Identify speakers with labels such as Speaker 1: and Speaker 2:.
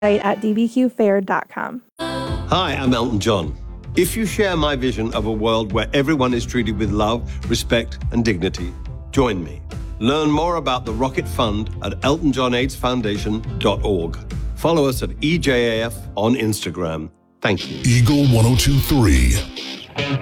Speaker 1: at dbqfair.com.
Speaker 2: Hi, I'm Elton John. If you share my vision of a world where everyone is treated with love, respect, and dignity, join me. Learn more about the Rocket Fund at eltonjohnaidsfoundation.org. Follow us at EJAF on Instagram. Thank you.
Speaker 3: Eagle 102.3.